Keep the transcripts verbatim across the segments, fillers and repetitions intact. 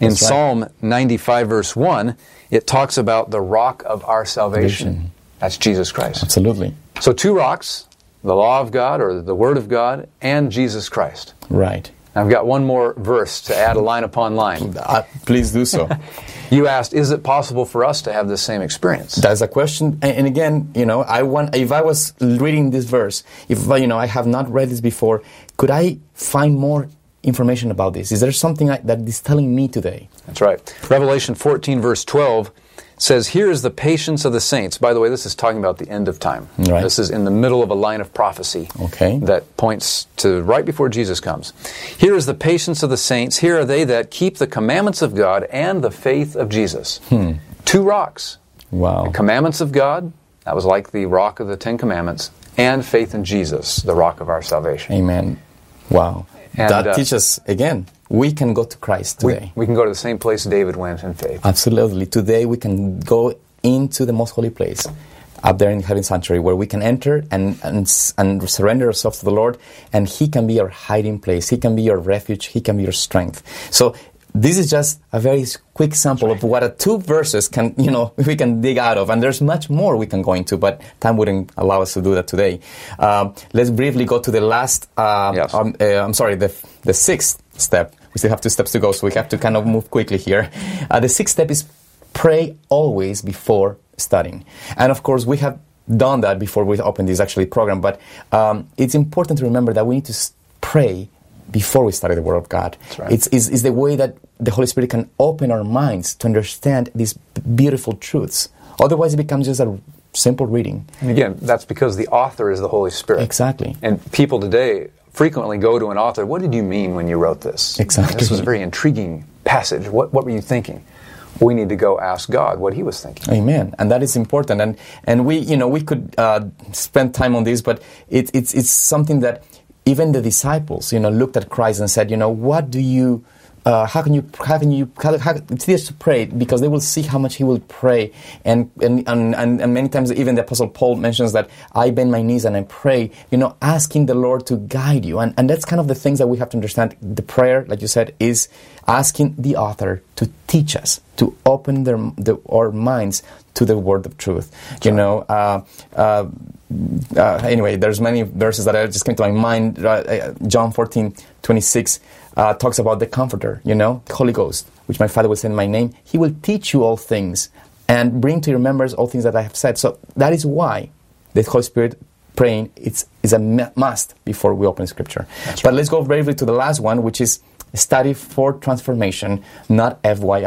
In That's right. Psalm ninety-five, verse one, it talks about the rock of our salvation. Vision. That's Jesus Christ. Absolutely. So two rocks, the law of God or the Word of God, and Jesus Christ. Right. I've got one more verse to add a line upon line. Uh, please do so. You asked, is it possible for us to have this same experience? That's a question, and, and again, you know, I want. If I was reading this verse, if you know, I have not read this before, could I find more information about this? Is there something I, that is telling me today? That's right. Revelation fourteen, verse twelve says, "Here is the patience of the saints." By the way, this is talking about the end of time. Right. This is in the middle of a line of prophecy Okay. that points to right before Jesus comes. "Here is the patience of the saints. Here are they that keep the commandments of God and the faith of Jesus." Hmm. Two rocks. Wow. The commandments of God, that was like the rock of the Ten Commandments, and faith in Jesus, the rock of our salvation. Amen. Wow. And, that uh, teaches, again, we can go to Christ today. We, we can go to the same place David went in faith. Absolutely. Today we can go into the most holy place, up there in Heaven's Sanctuary, where we can enter and, and, and surrender ourselves to the Lord, and He can be our hiding place. He can be your refuge. He can be your strength. So this is just a very quick sample of what a two verses can, you know, we can dig out of. And there's much more we can go into, but time wouldn't allow us to do that today. Um, let's briefly go to the last, uh, Yes. um, uh, I'm sorry, the, the sixth step. We still have two steps to go, so we have to kind of move quickly here. Uh, the sixth step is pray always before studying. And of course, we have done that before we opened this actually program, but um, it's important to remember that we need to s- pray before we study the Word of God. That's right. It's, it's, it's the way that the Holy Spirit can open our minds to understand these b- beautiful truths. Otherwise, it becomes just a simple reading. And again, that's because the author is the Holy Spirit. Exactly. And people today frequently go to an author, "What did you mean when you wrote this?" Exactly. This was a very intriguing passage. What, what were you thinking? We need to go ask God what He was thinking. Amen, and that is important. And and we, you know, we could uh, spend time on this, but it, it's it's something that even the disciples, you know, looked at Christ and said, you know, what do you? Uh, how can you? How can you? How, how, it's just to pray, because they will see how much he will pray, and and, and and and many times even the Apostle Paul mentions that I bend my knees and I pray. You know, asking the Lord to guide you, and and that's kind of the things that we have to understand. The prayer, like you said, is asking the author to teach us, to open their the, our minds to the word of truth. That's you right. know. Uh, uh, uh, anyway, there's many verses that just came to my mind. Uh, John fourteen twenty-six. Uh, talks about the Comforter, you know, the Holy Ghost, which my Father will send in my name. He will teach you all things and bring to your remembrance all things that I have said. So that is why the Holy Spirit praying it's, is a must before we open Scripture. That's but right. Let's go briefly to the last one, which is study for transformation, not F Y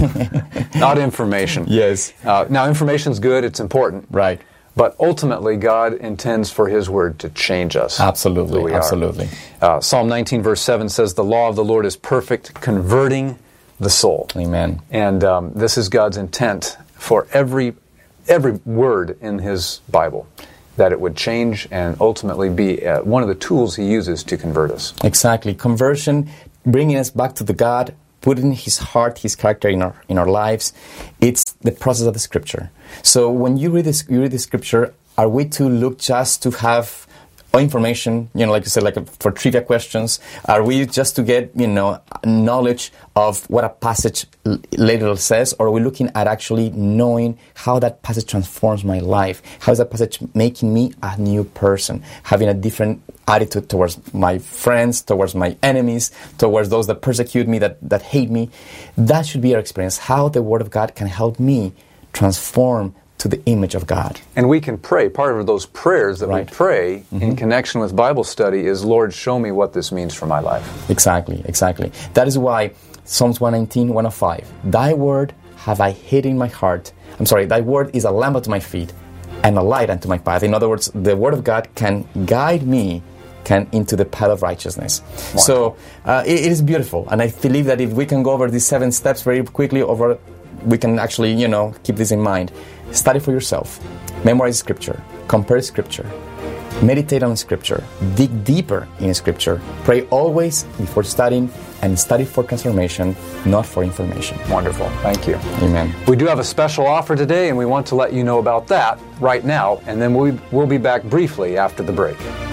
I. Not information. Yes. Uh, now, information's good, it's important. Right. But ultimately, God intends for His Word to change us. Absolutely, who we absolutely. Uh, Psalm nineteen, verse seven says, "The law of the Lord is perfect, converting the soul." Amen. And um, this is God's intent for every every word in His Bible, that it would change and ultimately be uh, one of the tools He uses to convert us. Exactly. Conversion, bringing us back to the God, putting His heart, His character in our in our lives. It's the process of the Scripture. So when you read this, you read the Scripture, are we to look just to have information, you know, like you said, like a, for trivia questions? Are we just to get, you know, knowledge of what a passage l- later says? Or are we looking at actually knowing how that passage transforms my life? How is that passage making me a new person? Having a different attitude towards my friends, towards my enemies, towards those that persecute me, that, that hate me. That should be our experience. How the Word of God can help me transform to the image of God. And we can pray. Part of those prayers that right. we pray mm-hmm. in connection with Bible study is, "Lord, show me what this means for my life." Exactly, exactly. That is why Psalms one nineteen, one oh five, "Thy word have I hid in my heart." I'm sorry, "Thy word is a lamp unto my feet and a light unto my path." In other words, the Word of God can guide me can into the path of righteousness. Wonderful. So uh, it, it is beautiful. And I believe that if we can go over these seven steps very quickly, over, we can actually, you know, keep this in mind. Study for yourself. Memorize Scripture. Compare Scripture. Meditate on Scripture. Dig deeper in Scripture. Pray always before studying, and study for transformation, not for information. Wonderful. Thank you. Amen. We do have a special offer today, and we want to let you know about that right now, and then we, we'll be back briefly after the break.